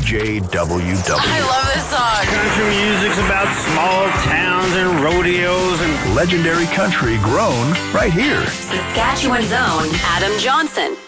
KJWW. I love this song. Country music's about small towns and rodeos and legendary country grown right here. Saskatchewan's own Adam Johnson.